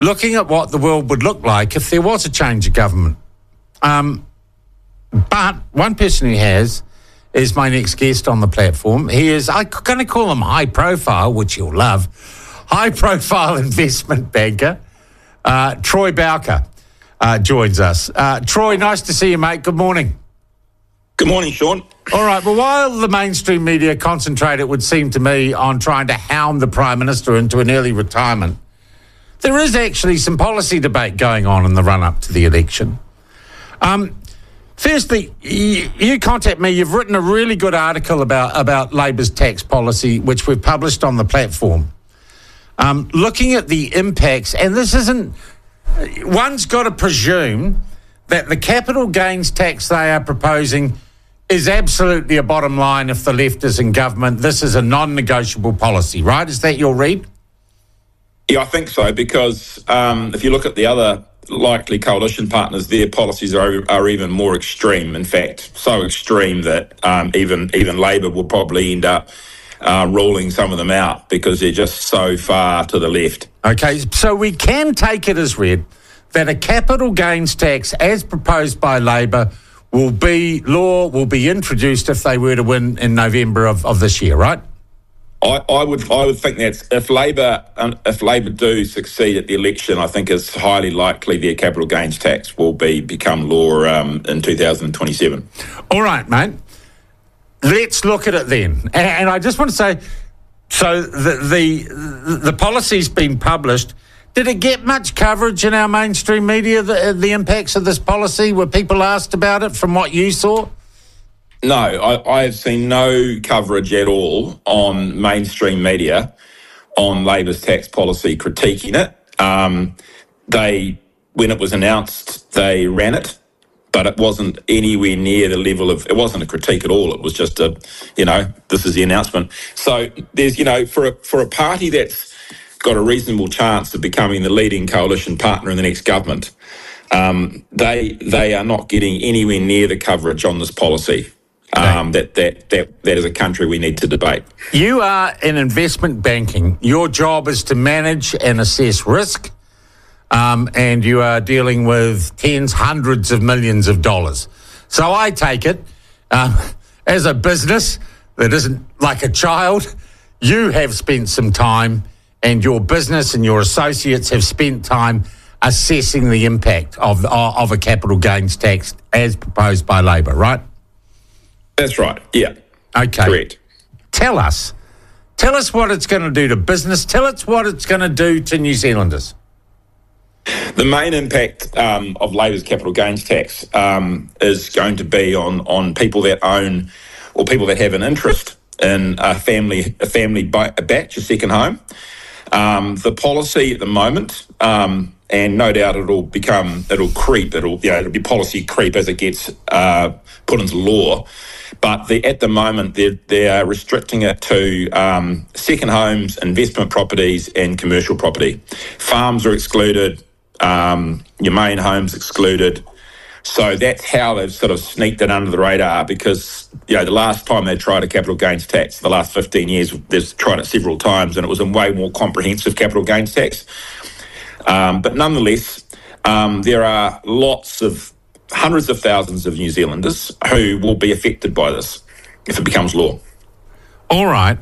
looking at what the world would look like if there was a change of government. But one person who has is my next guest on the platform. He is, I'm going to call him high profile, which you'll love, high profile investment banker, Troy Bowker joins us. Troy, nice to see you, mate. Good morning. Good morning, Sean. All right, well, while the mainstream media concentrate, it would seem to me, on trying to hound the Prime Minister into an early retirement, there is actually some policy debate going on in the run-up to the election. Firstly, you contact me. You've written a really good article about Labor's tax policy, which we've published on the platform. Looking at the impacts, and this isn't... One's got to presume that the capital gains tax they are proposing is absolutely a bottom line if the left is in government. This is a non-negotiable policy, right? Is that your read? Yeah, I think so, because if you look at the other likely coalition partners, their policies are even more extreme. In fact, so extreme that even Labor will probably end up ruling some of them out because they're just so far to the left. Okay, so we can take it as read that a capital gains tax, as proposed by Labor, will be introduced if they were to win in November of this year, right? I would think that if Labor do succeed at the election, I think it's highly likely their capital gains tax will become law in 2027. All right, mate. Let's look at it then. And I just want to say, so the policy's been published. Did it get much coverage in our mainstream media, the impacts of this policy? Were people asked about it from what you saw? No, I have seen no coverage at all on mainstream media on Labor's tax policy critiquing it. When it was announced, they ran it, but it wasn't anywhere near the level of, it wasn't a critique at all. It was just this is the announcement. So there's, for a party that's got a reasonable chance of becoming the leading coalition partner in the next government, they are not getting anywhere near the coverage on this policy. That as a country we need to debate. You are in investment banking. Your job is to manage and assess risk, and you are dealing with tens, hundreds of millions of dollars. So I take it, as a business that isn't like a child, you have spent some time, and your business and your associates have spent time assessing the impact of a capital gains tax as proposed by Labor, right? That's right, yeah. Okay. Correct. Tell us what it's going to do to business. Tell us what it's going to do to New Zealanders. The main impact of Labor's capital gains tax is going to be on people that own or people that have an interest in a family batch, a second home. The policy at the moment, and no doubt it'll creep. It'll be policy creep as it gets put into law. But at the moment, they are restricting it to second homes, investment properties, and commercial property. Farms are excluded. Your main home's excluded. So that's how they've sort of sneaked it under the radar, because the last time they tried a capital gains tax, the last 15 years, they've tried it several times, and it was a way more comprehensive capital gains tax. But nonetheless, there are hundreds of thousands of New Zealanders who will be affected by this if it becomes law. All right.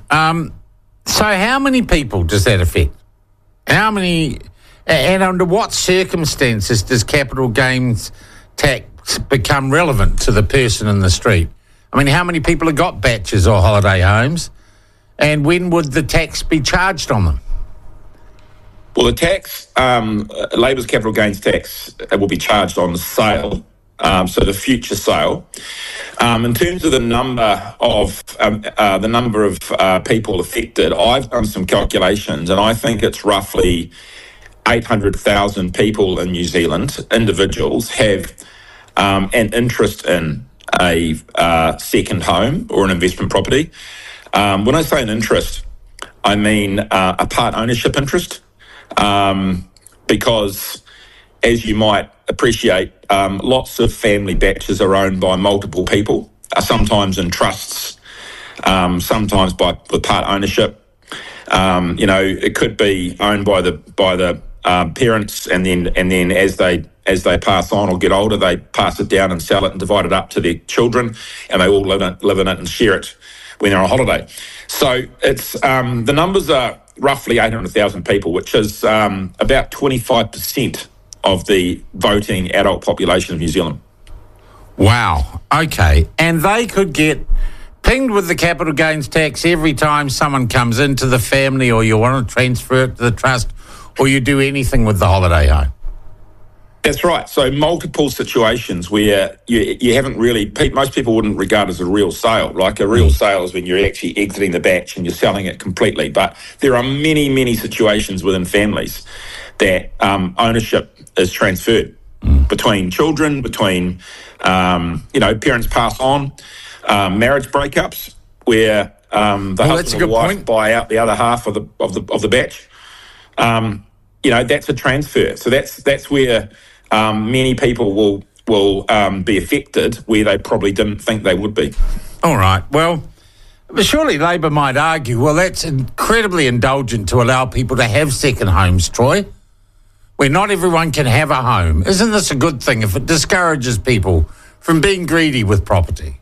So how many people does that affect? How many, and under what circumstances does capital gains tax become relevant to the person in the street? I mean, how many people have got batches or holiday homes, and when would the tax be charged on them? Well, the tax, Labor's capital gains tax, will be charged on the sale, so the future sale. In terms of the number of people affected, I've done some calculations, and I think it's roughly 800,000 people in New Zealand, individuals, have an interest in a second home or an investment property. When I say an interest, I mean a part ownership interest, because, as you might appreciate, lots of family batches are owned by multiple people, sometimes in trusts, sometimes with part ownership. It could be owned by the parents, and then as they pass on or get older, they pass it down and sell it and divide it up to their children, and they all live in it and share it when they're on holiday. So it's the numbers are roughly 800,000 people, which is about 25% of the voting adult population of New Zealand. Wow. Okay. And they could get pinged with the capital gains tax every time someone comes into the family, or you want to transfer it to the trust, or you do anything with the holiday home. That's right. So multiple situations where you haven't really, most people wouldn't regard as a real sale. Like a real sale is when you're actually exiting the batch and you're selling it completely. But there are many, many situations within families that ownership is transferred between children, between, parents pass on, marriage breakups where the husband or wife buy out the other half of the batch. That's a transfer. So that's where many people will be affected where they probably didn't think they would be. All right. Well, surely Labor might argue, well, that's incredibly indulgent to allow people to have second homes, Troy, where not everyone can have a home. Isn't this a good thing if it discourages people from being greedy with property?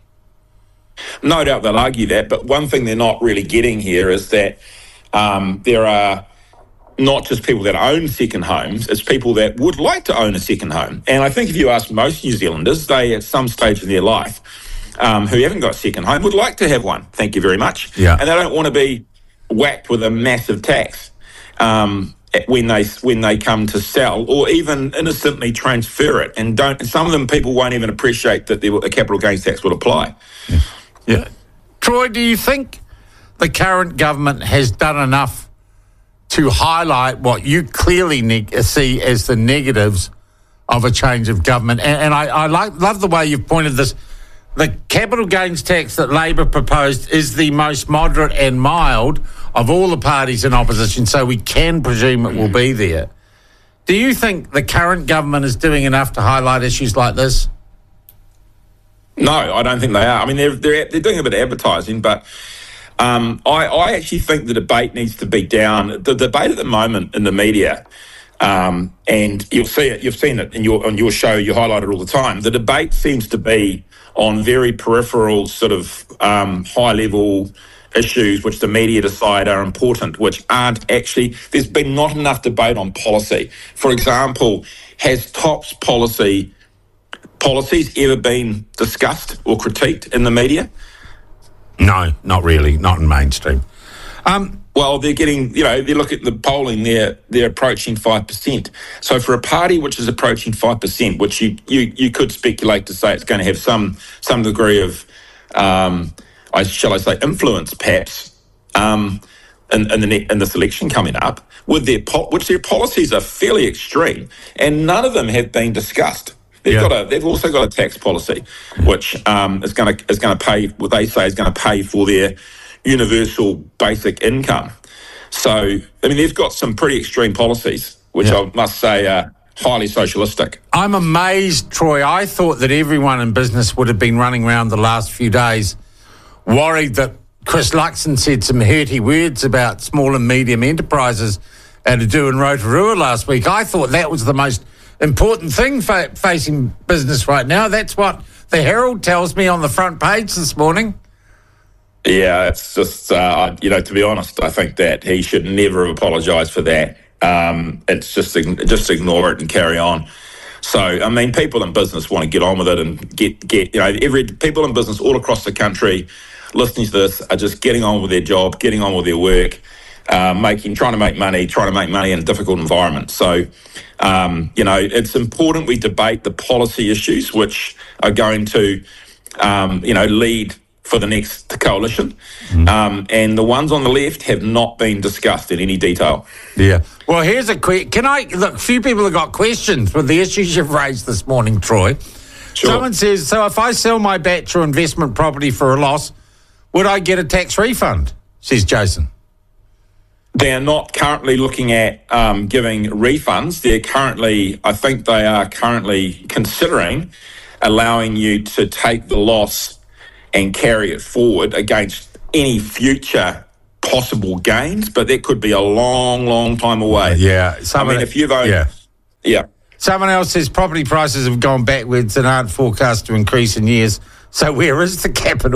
No doubt they'll argue that, but one thing they're not really getting here is that there are not just people that own second homes, it's people that would like to own a second home. And I think if you ask most New Zealanders, they at some stage in their life who haven't got a second home would like to have one. Thank you very much. Yeah. And they don't want to be whacked with a massive tax when they come to sell, or even innocently transfer it. And some of them people won't even appreciate that a capital gains tax will apply. Yeah. Troy, do you think the current government has done enough to highlight what you clearly see as the negatives of a change of government? And I love the way you've pointed this. The capital gains tax that Labor proposed is the most moderate and mild of all the parties in opposition, so we can presume it will be there. Do you think the current government is doing enough to highlight issues like this? No, I don't think they are. I mean, they're doing a bit of advertising, but I actually think the debate needs to be down. The debate at the moment in the media, and you'll see it. You've seen it on your show. You highlight it all the time. The debate seems to be on very peripheral, sort of high-level issues which the media decide are important, which aren't actually. There's been not enough debate on policy. For example, has TOP's policies ever been discussed or critiqued in the media? No, not really. Not in mainstream. Well, they're getting, they look at the polling, they're approaching 5%. So for a party which is approaching 5%, which you could speculate to say it's going to have some degree of, influence perhaps, in this election coming up, which their policies are fairly extreme, and none of them have been discussed. They've also got a tax policy, which is going to pay what they say is going to pay for their universal basic income. So, I mean, they've got some pretty extreme policies, which I must say are highly socialistic. I'm amazed, Troy. I thought that everyone in business would have been running around the last few days worried that Chris Luxon said some hurty words about small and medium enterprises at Adu and Rotorua last week. I thought that was the most important thing facing business right now. That's what the Herald tells me on the front page this morning. Yeah, it's just, to be honest, I think that he should never have apologised for that. It's just ignore it and carry on. So, I mean, people in business want to get on with it and get people in business all across the country listening to this are just getting on with their job, getting on with their work, trying to make money in a difficult environment. So, it's important we debate the policy issues which are going to, lead for the next coalition. And the ones on the left have not been discussed in any detail. Yeah. Well, here's a question. A few people have got questions with the issues you've raised this morning, Troy. Sure. Someone says, so if I sell my batch or investment property for a loss, would I get a tax refund? Says Jason. They're not currently looking at giving refunds. I think they are currently considering allowing you to take the loss and carry it forward against any future possible gains, but that could be a long, long time away. Yeah. If you've owned... Yeah. Someone else says property prices have gone backwards and aren't forecast to increase in years. So where is the capital?